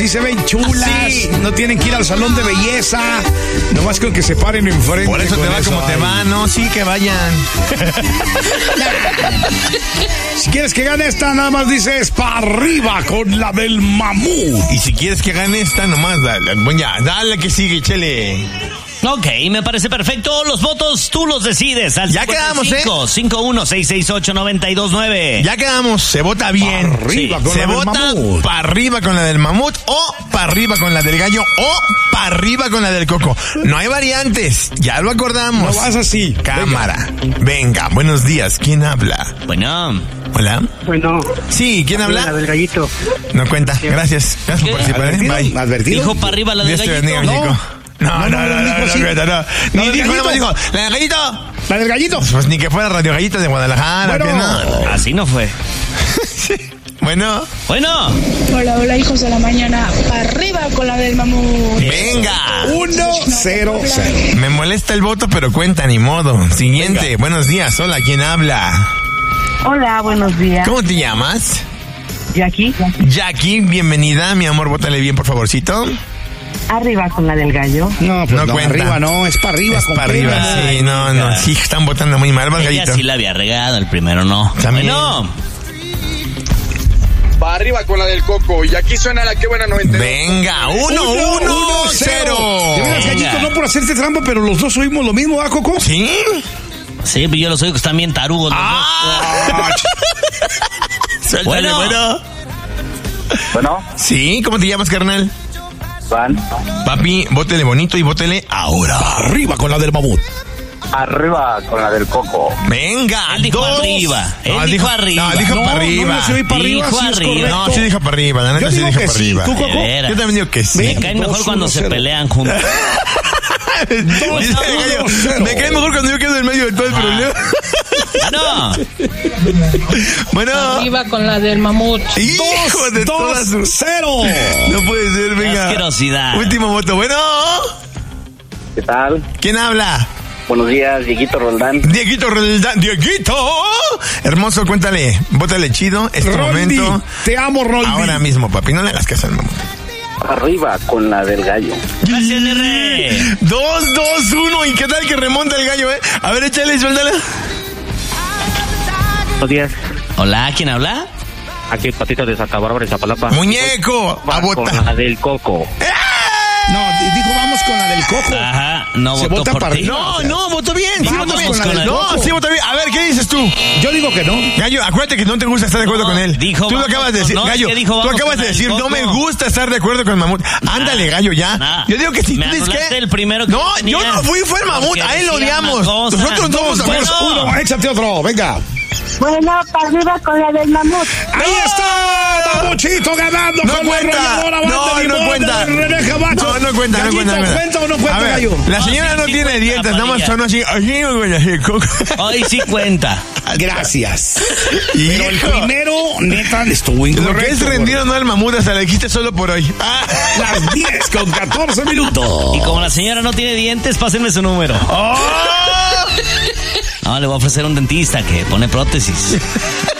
Y se ven chulas, sí. No tienen que ir al salón de belleza, nomás con que se paren enfrente. Por eso te va como te va, no, sí que vayan. Si quieres que gane esta, nada más dices pa' arriba con la del mamut. Y si quieres que gane esta, nomás dale que sigue, chele. Ok, me parece perfecto. Los votos tú los decides. Al ya 55, quedamos, 51-668-929. Ya quedamos. Se vota bien. Arriba con se vota para arriba con la del mamut o para arriba con la del gallo o para arriba con la del coco. No hay variantes. Ya lo acordamos. No vas así. Cámara. Venga, buenos días. ¿Quién habla? Bueno. Hola. Bueno. Sí, ¿quién habla? La del gallito. No cuenta. Gracias. Gracias por participar. Bye. ¿Advertido? Dijo para arriba la del gallito. Bendiga, no. No. Ni dijo, no me dijo. ¿La del gallito? ¿La del gallito? Pues ni que fuera Radio Gallito de Guadalajara. Bueno, no. Así no fue. Sí. Bueno. Hola, hijos de la mañana. Arriba con la del mamut. Venga. 1-0-0. Me molesta el voto, pero cuenta, ni modo. Siguiente. Venga. Buenos días. Hola, ¿quién habla? Hola, buenos días. ¿Cómo te llamas? Jackie. Jackie, bienvenida. Mi amor, vótale bien, por favorcito. Arriba con la del gallo. No, pues no cuenta. Arriba no, es para arriba. Es para arriba, sí, no. Sí, están votando muy mal, Ella gallito. sí la había regado, el primero no. También. Bueno. Para arriba con la del coco. Y aquí suena la que buena 92. Venga, 1-1-0. De veras, gallito, no por hacerte trampa, pero los dos oímos lo mismo, ¿ah, Coco? ¿Sí? Sí, pero yo los oigo que están bien tarugos. Suéltale, bueno. Sí, ¿cómo te llamas, carnal? Van. Papi, vótele bonito y vótele ahora. Arriba con la del mamut. Arriba con la del coco. Venga, él dijo arriba. Él dijo arriba. No, dijo para arriba. No, sí, para arriba. Dijo sí arriba. No, sí dijo para arriba. La neta sí dijo para arriba. ¿Tú, Coco? Yo también digo que sí. Me caen mejor cuando se pelean juntos. Me cae mejor cuando yo quedo en medio de todo el problema. No. Bueno. Arriba con la del mamut. Hijo de todas sus... 0. No puede ser, venga. Asquerosidad. Último voto. Bueno. ¿Qué tal? ¿Quién habla? Buenos días, Dieguito Roldán. Dieguito Roldán. ¡Dieguito! Hermoso, cuéntale. Vótale chido. Este Roldi, momento. Te amo, Roldi. Ahora mismo, papi. No le hagas caso al mamut. Arriba con la del gallo. Gracias, R. 2-2-1. ¿Y qué tal que remonta el gallo, A ver, échale, suéltala. Buenos días. Hola, ¿quién habla? Aquí Patito de Santa Bárbara y Zapalapa. ¡Muñeco! A Con votar. la del coco. No, dijo vamos con la del coco. Ajá, no Se votó vota por para ti. arriba. No, votó bien. Sí, Vamos votó bien. con la del No, coco. sí, votó bien. A ver, ¿qué dices tú? Yo digo que no. Gallo, acuérdate que no te gusta estar de acuerdo No, con él. dijo Tú lo vamos acabas de con- decir. no, es Gallo, que dijo tú vamos acabas con de el decir, no coco. me gusta estar de acuerdo con el mamut. Ándale, Gallo, ya. Nah. Yo digo que si Me tú dices anulaste que... el primero que No, tenía. yo no fui, fue el mamut. Porque A él lo decía odiamos. una cosa. Nosotros no somos Bueno. amigos. Uno, échate otro, venga. Bueno, para arriba con la del mamut. ¡Ahí está! ¡Mamuchito ganando! No con la cuenta. arrolladora No, banda de no limón cuenta. de René Camacho. No cuenta, no Gallito, cuenta. ¿cuenta o no cuenta, A ver, Gallo? la señora no sí tiene cuenta, dientes, nada más Padilla. son así. Hoy sí cuenta. Gracias. Pero el Hijo. primero, neta, estuvo Lo incorrecto. que es rendido no al mamut, hasta le dijiste solo por hoy. Las 10 con 14 minutos. Y como la señora no tiene dientes, pásenme su número. ¡Oh! No, le voy a ofrecer un dentista que pone prótesis.